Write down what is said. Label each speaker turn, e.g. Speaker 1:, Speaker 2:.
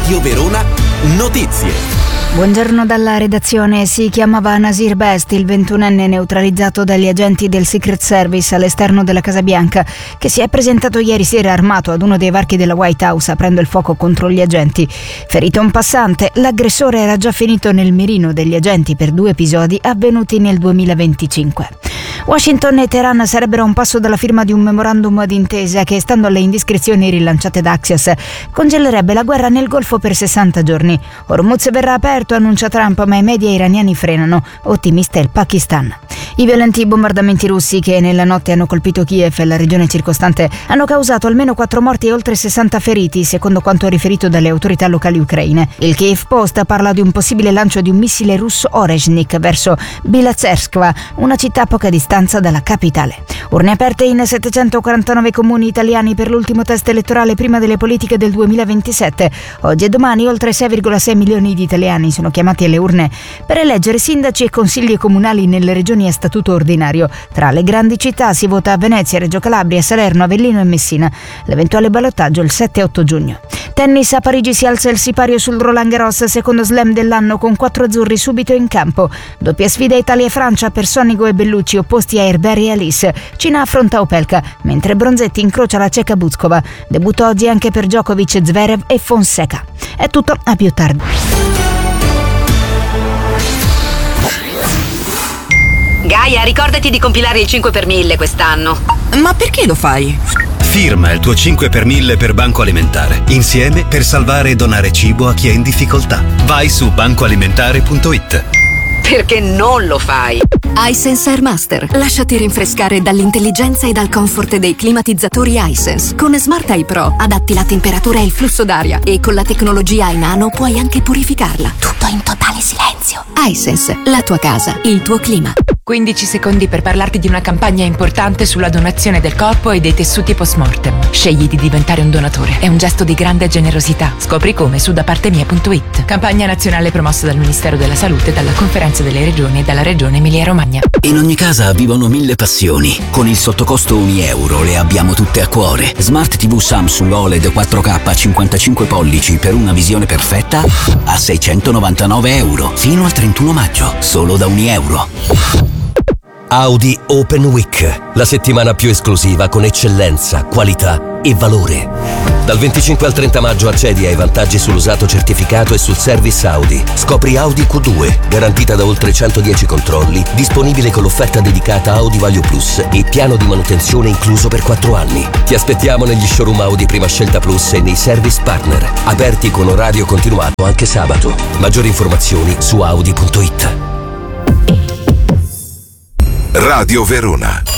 Speaker 1: Radio Verona Notizie.
Speaker 2: Buongiorno dalla redazione. Si chiamava Nasir Best, il 21enne neutralizzato dagli agenti del Secret Service all'esterno della Casa Bianca, che si è presentato ieri sera armato ad uno dei varchi della White House aprendo il fuoco contro gli agenti. Ferito un passante, l'aggressore era già finito nel mirino degli agenti per 2 episodi avvenuti nel 2025. Washington e Teheran sarebbero a un passo dalla firma di un memorandum d'intesa che, stando alle indiscrezioni rilanciate da Axios, congelerebbe la guerra nel Golfo per 60 giorni. Hormuz verrà aperto, annuncia Trump, ma i media iraniani frenano. Ottimista il Pakistan. I violenti bombardamenti russi che nella notte hanno colpito Kiev e la regione circostante hanno causato almeno 4 morti e oltre 60 feriti, secondo quanto riferito dalle autorità locali ucraine. Il Kiev Post parla di un possibile lancio di un missile russo Orezhnik verso Bilatserskva, una città a poca distanza dalla capitale. Urne aperte in 749 comuni italiani per l'ultimo test elettorale prima delle politiche del 2027. Oggi e domani oltre 6,6 milioni di italiani sono chiamati alle urne per eleggere sindaci e consigli comunali nelle regioni a statuto ordinario. Tra le grandi città si vota a Venezia, Reggio Calabria, Salerno, Avellino e Messina. L'eventuale ballottaggio il 7 e 8 giugno. Tennis, a Parigi si alza il sipario sul Roland Garros, secondo slam dell'anno con 4 azzurri subito in campo. Doppia sfida Italia e Francia per Sonigo e Bellucci opposti a Herbert e Alice. Cina affronta Opelka, mentre Bronzetti incrocia la ceca Buzkova. Debutto oggi anche per Djokovic, Zverev e Fonseca. È tutto, a più tardi.
Speaker 3: Gaia, ricordati di compilare il 5 per 1000 quest'anno.
Speaker 4: Ma perché lo fai?
Speaker 5: Firma il tuo 5 per 1000 per Banco Alimentare. Insieme per salvare e donare cibo a chi è in difficoltà. Vai su bancoalimentare.it.
Speaker 3: Perché non lo fai?
Speaker 6: iSense Airmaster. Lasciati rinfrescare dall'intelligenza e dal comfort dei climatizzatori iSense. Con Smart Eye Pro adatti la temperatura e il flusso d'aria e con la tecnologia iNano puoi anche purificarla. Tutto in totale silenzio. iSense, la tua casa, il tuo clima.
Speaker 7: 15 secondi per parlarti di una campagna importante sulla donazione del corpo e dei tessuti post-mortem. Scegli di diventare un donatore. È un gesto di grande generosità. Scopri come su dapartemia.it. Campagna nazionale promossa dal Ministero della Salute, dalla Conferenza delle Regioni e dalla Regione Emilia-Romagna.
Speaker 8: In ogni casa vivono 1000 passioni. Con il sottocosto €1 le abbiamo tutte a cuore. Smart TV Samsung OLED 4K 55 pollici per una visione perfetta a €699. Fino al 31 maggio. Solo da €1.
Speaker 9: Audi Open Week, la settimana più esclusiva con eccellenza, qualità e valore. Dal 25 al 30 maggio accedi ai vantaggi sull'usato certificato e sul service Audi. Scopri Audi Q2, garantita da oltre 110 controlli, disponibile con l'offerta dedicata Audi Value Plus e piano di manutenzione incluso per 4 anni. Ti aspettiamo negli showroom Audi Prima Scelta Plus e nei service partner, aperti con orario continuato anche sabato. Maggiori informazioni su audi.it.
Speaker 10: Radio Verona.